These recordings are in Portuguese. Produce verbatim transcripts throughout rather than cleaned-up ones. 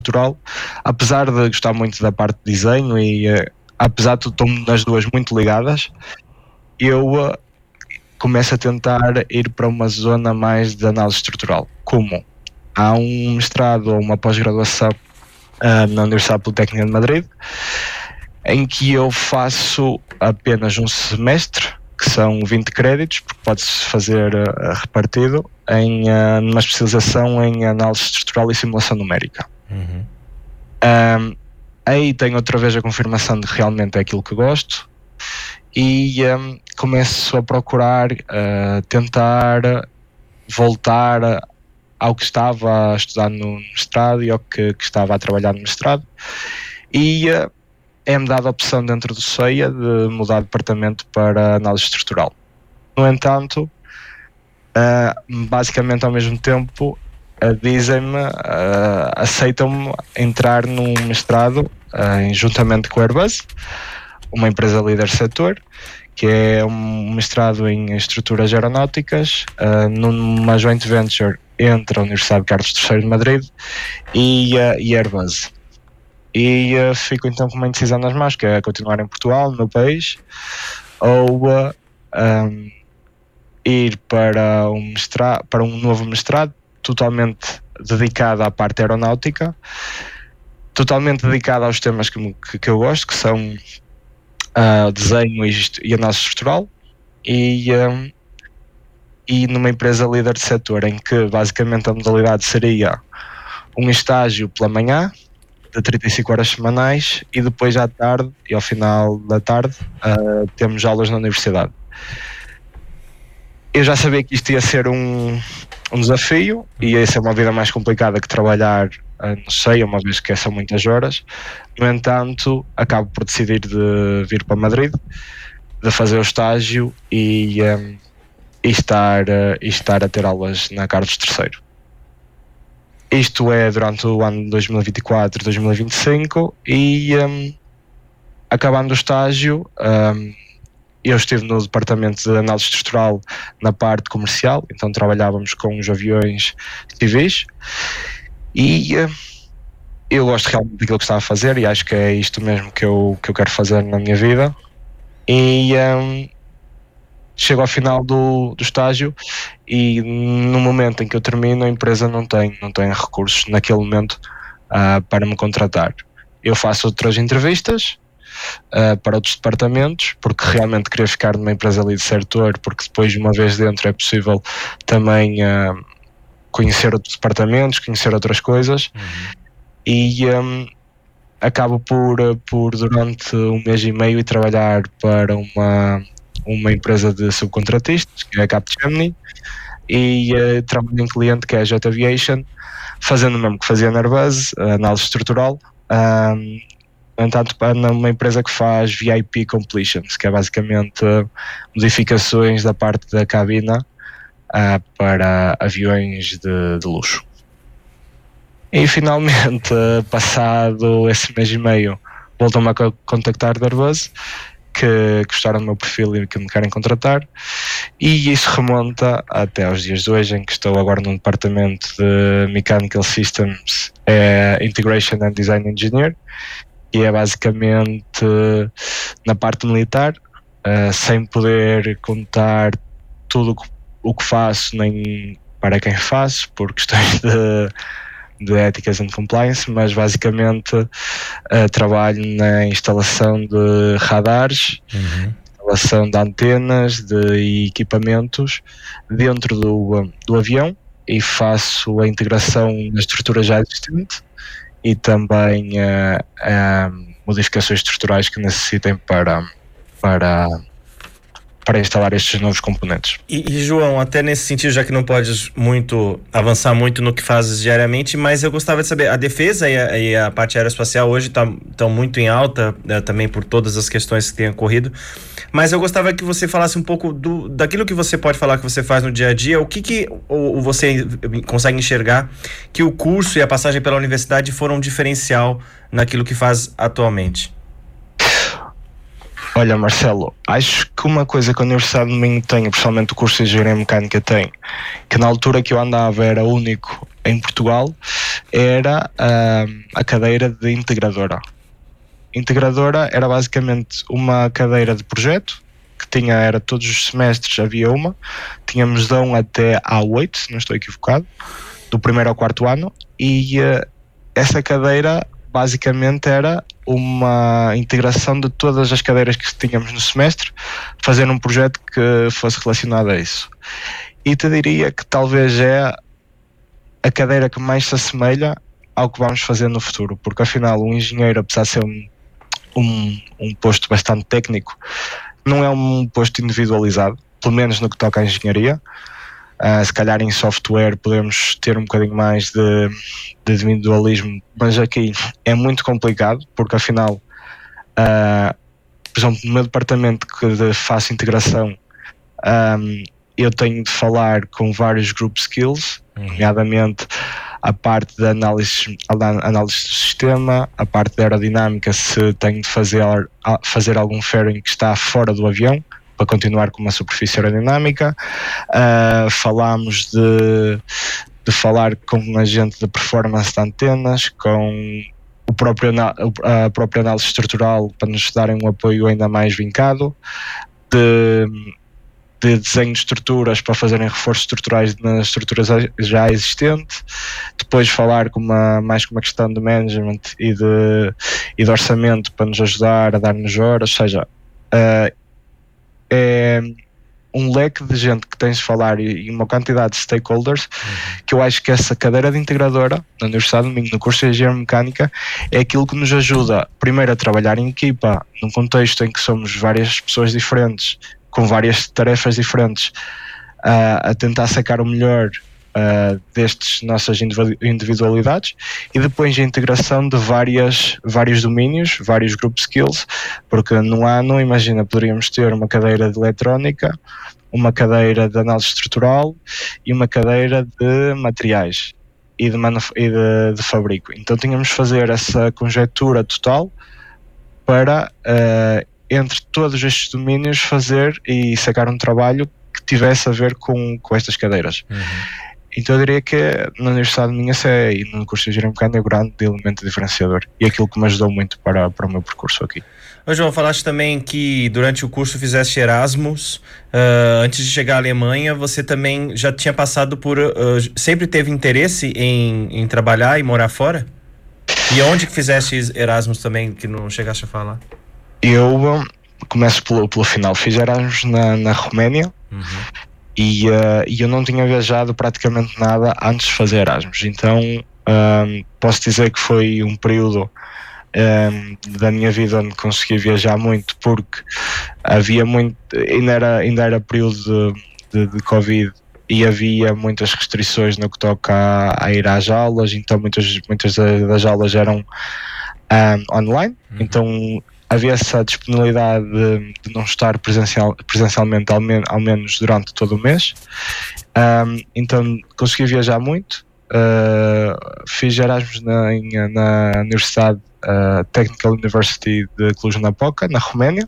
estrutural, apesar de gostar muito da parte de desenho e uh, apesar de estou nas duas muito ligadas, eu uh, começo a tentar ir para uma zona mais de análise estrutural. Como há um mestrado ou uma pós-graduação uh, na Universidade Politécnica de Madrid, em que eu faço apenas um semestre, que são vinte créditos, porque pode-se fazer uh, repartido, em uh, uma especialização em análise estrutural e simulação numérica. Uhum. Um, aí tenho outra vez a confirmação de que realmente é aquilo que gosto e um, começo a procurar, uh, tentar voltar ao que estava a estudar no mestrado e ao que, que estava a trabalhar no mestrado, e uh, é-me dada a opção dentro do C E A de mudar de departamento para análise estrutural. No entanto, uh, basicamente ao mesmo tempo, uh, dizem-me, uh, aceitam-me entrar num mestrado uh, juntamente com a Airbus, uma empresa líder setor, que é um mestrado em estruturas aeronáuticas, uh, numa joint venture entre a Universidade Carlos terceiro de Madrid e a uh, Airbus. E uh, fico então com uma indecisão nas mãos, que é continuar em Portugal, no meu país, ou uh, um, ir para um, mestrado, para um novo mestrado totalmente dedicado à parte aeronáutica, totalmente dedicado aos temas que, que, que eu gosto, que são uh, desenho e, e análise estrutural, e, um, e numa empresa líder de setor, em que basicamente a modalidade seria um estágio pela manhã, de trinta e cinco horas semanais, e depois à tarde e ao final da tarde uh, temos aulas na universidade. Eu já sabia que isto ia ser um, um desafio, e ia ser uma vida mais complicada que trabalhar uh, no C E A, uma vez que são muitas horas. No entanto, acabo por decidir de vir para Madrid, de fazer o estágio e, um, e, estar, uh, e estar a ter aulas na Carlos terceiro. Isto é durante o ano de dois mil e vinte e quatro, dois mil e vinte e cinco, e um, acabando o estágio, um, eu estive no departamento de análise estrutural na parte comercial, então trabalhávamos com os aviões civis, e uh, eu gosto realmente daquilo que estava a fazer e acho que é isto mesmo que eu, que eu quero fazer na minha vida. E um, chego ao final do, do estágio e no momento em que eu termino, a empresa não tem, não tem recursos naquele momento uh, para me contratar. Eu faço outras entrevistas uh, para outros departamentos, porque realmente queria ficar numa empresa ali de setor, porque depois, uma vez dentro, é possível também uh, conhecer outros departamentos, conhecer outras coisas. Uhum. E um, acabo por, por durante um mês e meio, trabalhar para uma uma empresa de subcontratistas, que é a Capgemini, e uh, trabalho em cliente, que é a Jet Aviation, fazendo o mesmo que fazia na Airbus, análise estrutural, um, no entanto, para uma empresa que faz V I P Completions, que é basicamente uh, modificações da parte da cabina uh, para aviões de, de luxo. E finalmente, uh, passado esse mês e meio, voltam-me a contactar da Airbus, que gostaram do meu perfil e que me querem contratar, e isso remonta até aos dias de hoje, em que estou agora num departamento de Mechanical Systems, é Integration and Design Engineer, e é basicamente na parte militar, uh, sem poder contar tudo o que faço, nem para quem faço, por questões de de Éticas and Compliance, mas basicamente uh, trabalho na instalação de radares, uhum. instalação de antenas, de equipamentos dentro do, do avião, e faço a integração da estrutura já existente e também uh, uh, modificações estruturais que necessitem para, para para instalar estes novos componentes. E, e João, até nesse sentido, já que não podes muito avançar muito no que fazes diariamente, mas eu gostava de saber, a defesa e a, e a parte aeroespacial hoje estão tá, muito em alta, né, também por todas as questões que têm ocorrido, mas eu gostava que você falasse um pouco do, daquilo que você pode falar que você faz no dia a dia, o que que o, você consegue enxergar que o curso e a passagem pela universidade foram um diferencial naquilo que faz atualmente? Olha, Marcelo, acho que uma coisa que a Universidade de Minho tem, principalmente o curso de Engenharia Mecânica tem, que na altura que eu andava era único em Portugal, era uh, a cadeira de integradora. Integradora era basicamente uma cadeira de projeto, que tinha, era todos os semestres havia uma, tínhamos de um até A oito, se não estou equivocado, do primeiro ao quarto ano, e uh, essa cadeira basicamente era uma integração de todas as cadeiras que tínhamos no semestre, fazer um projeto que fosse relacionado a isso. E te diria que talvez é a cadeira que mais se assemelha ao que vamos fazer no futuro, porque afinal um engenheiro, apesar de ser um, um, um posto bastante técnico, não é um posto individualizado, pelo menos no que toca à engenharia. Uh, se calhar em software podemos ter um bocadinho mais de, de individualismo, mas aqui é muito complicado, porque afinal, uh, por exemplo, no meu departamento que faço integração, um, eu tenho de falar com vários group skills, uhum. nomeadamente a parte da análise, análise do sistema, a parte da aerodinâmica, se tenho de fazer, fazer algum fairing que está fora do avião, para continuar com uma superfície aerodinâmica. Uh, falámos de, de falar com um agente de performance de antenas, com o próprio, a própria análise estrutural para nos darem um apoio ainda mais vincado, de, de desenho de estruturas para fazerem reforços estruturais nas estruturas já existentes, depois falar com uma, mais com uma questão de management e de, e de orçamento para nos ajudar a dar-nos horas, ou seja, uh, é um leque de gente que tens de falar e uma quantidade de stakeholders, uhum. que eu acho que essa cadeira de integradora na Universidade de Minho, no curso de Engenharia Mecânica, é aquilo que nos ajuda primeiro a trabalhar em equipa, num contexto em que somos várias pessoas diferentes, com várias tarefas diferentes, uh, a tentar sacar o melhor Uh, destes nossas individualidades, e depois a integração de várias, vários domínios, vários group skills, porque no ano, imagina, poderíamos ter uma cadeira de eletrónica, uma cadeira de análise estrutural e uma cadeira de materiais e de, manuf- e de, de fabrico. Então tínhamos de fazer essa conjectura total para, uh, entre todos estes domínios, fazer e sacar um trabalho que tivesse a ver com, com estas cadeiras. Uhum. Então eu diria que na Universidade de Minho é, e no curso de Engenharia Mecânica, é o grande elemento diferenciador e aquilo que me ajudou muito para, para o meu percurso aqui. Ô João, falaste também que durante o curso fizeste Erasmus, uh, antes de chegar à Alemanha, você também já tinha passado por, uh, sempre teve interesse em, em trabalhar e morar fora? E onde que fizeste Erasmus também, que não chegaste a falar? Eu um, começo pelo, pelo final, fiz Erasmus na, na Roménia. Uhum. E, uh, e eu não tinha viajado praticamente nada antes de fazer Erasmus, então um, posso dizer que foi um período um, da minha vida onde consegui viajar muito, porque havia muito, ainda era, ainda era período de, de, de Covid e havia muitas restrições no que toca a, a ir às aulas, então muitas, muitas das aulas eram um, online, uhum. então havia essa disponibilidade de, de não estar presencial, presencialmente ao, men, ao menos durante todo o mês. Um, então consegui viajar muito. Uh, fiz Erasmus na, na Universidade uh, Technical University de Cluj-Napoca, na Roménia.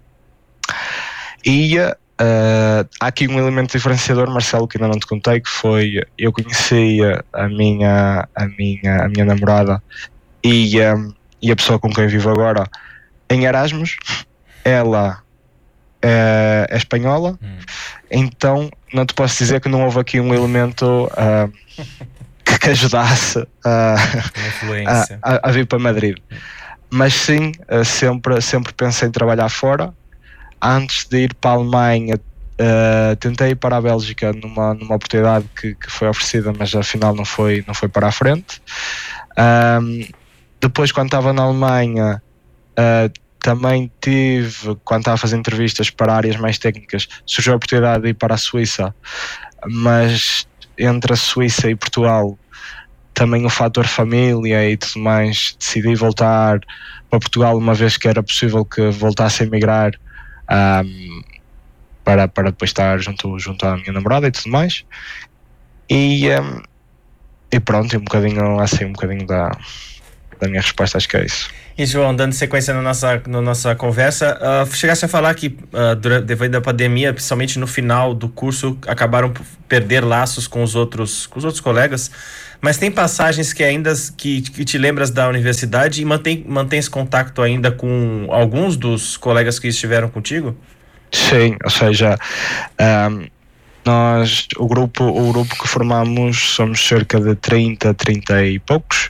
E uh, há aqui um elemento diferenciador, Marcelo, que ainda não te contei, que foi, eu conheci a minha, a minha, a minha namorada e, um, e a pessoa com quem vivo agora em Erasmus. Ela é, é espanhola, hum. então não te posso dizer que não houve aqui um elemento uh, que, que ajudasse uh, a, a, a vir para Madrid. Mas sim, uh, sempre, sempre pensei em trabalhar fora. Antes de ir para a Alemanha, uh, tentei ir para a Bélgica numa, numa oportunidade que, que foi oferecida, mas afinal não foi, não foi para a frente. Um, depois, quando estava na Alemanha, Uh, também tive, quando estava a fazer entrevistas para áreas mais técnicas, surgiu a oportunidade de ir para a Suíça, mas entre a Suíça e Portugal, também o fator família e tudo mais, decidi voltar para Portugal, uma vez que era possível que voltasse a emigrar, um, para, para depois estar junto, junto à minha namorada e tudo mais. E, um, e pronto, um bocadinho assim, um bocadinho da... da minha resposta acho que é isso. E João, dando sequência na nossa, na nossa conversa, uh, chegaste a falar que uh, durante, devido à pandemia, principalmente no final do curso, acabaram por perder laços com os outros, com os outros colegas, mas tem passagens que ainda que, que te lembras da universidade e mantém, mantém esse contato ainda com alguns dos colegas que estiveram contigo? Sim, ou seja, um, nós, o grupo, o grupo que formamos, somos cerca de trinta, trinta e poucos,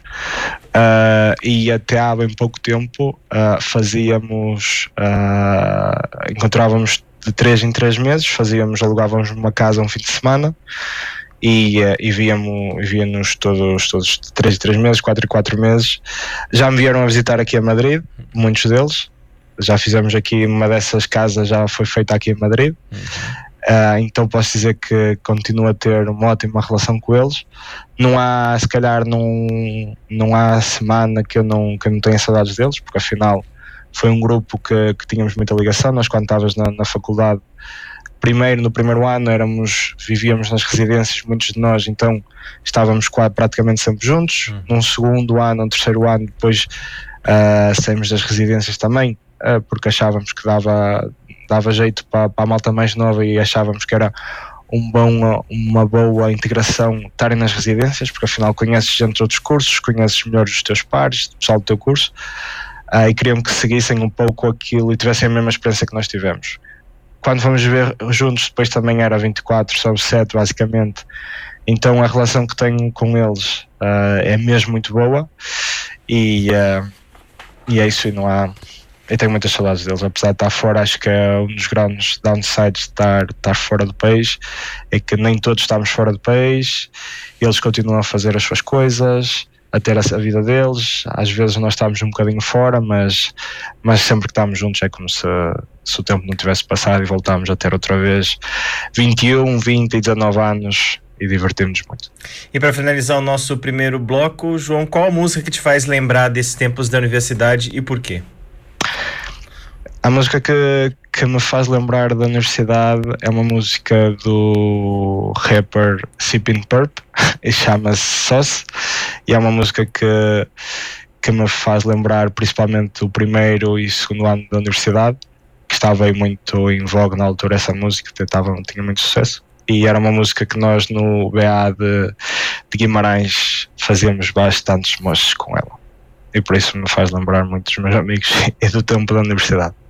uh, e até há bem pouco tempo uh, fazíamos, uh, encontrávamos de três em três meses, fazíamos, alugávamos uma casa um fim de semana e, uh, e víamos, e víamos todos, todos de três em três meses, quatro em quatro meses. Já me vieram a visitar aqui a Madrid, muitos deles. Já fizemos aqui uma dessas casas, já foi feita aqui em Madrid. Uhum. Uh, então posso dizer que continuo a ter uma ótima relação com eles. Não há, se calhar, não, não há semana que eu não, que eu não tenha saudades deles, porque afinal foi um grupo que, que tínhamos muita ligação. Nós, quando estavas na, na faculdade, primeiro, no primeiro ano, éramos, vivíamos nas residências, muitos de nós, então estávamos quase, praticamente sempre juntos. Uhum. Num segundo ano, num terceiro ano, depois uh, saímos das residências também, uh, porque achávamos que dava... dava jeito para, para a malta mais nova e achávamos que era um bom, uma boa integração estarem nas residências, porque afinal conheces gente de outros cursos, conheces melhor os teus pares, o pessoal do teu curso, uh, e queriam que seguissem um pouco aquilo e tivessem a mesma experiência que nós tivemos. Quando fomos ver juntos, depois também era vinte e quatro sobre sete basicamente, então a relação que tenho com eles uh, é mesmo muito boa e, uh, e é isso, e não há... Eu tenho muitas saudades deles, apesar de estar fora. Acho que é um dos grandes downsides de estar, estar fora do país, é que nem todos estamos fora do país, eles continuam a fazer as suas coisas, a ter a vida deles. Às vezes nós estamos um bocadinho fora, mas, mas sempre que estamos juntos é como se, se o tempo não tivesse passado e voltámos a ter outra vez vinte e um, vinte e dezanove anos e divertimos-nos muito. E para finalizar o nosso primeiro bloco, João, qual a música que te faz lembrar desses tempos da universidade e por quê? A música que, que me faz lembrar da universidade é uma música do rapper Sippin' Purp e chama-se Sauce, e é uma música que, que me faz lembrar principalmente o primeiro e segundo ano da universidade, que estava aí muito em vogue na altura. Essa música tentava, tinha muito sucesso, e era uma música que nós no B A de, de Guimarães fazíamos bastantes moches com ela, e por isso me faz lembrar muito dos meus amigos e do tempo da universidade.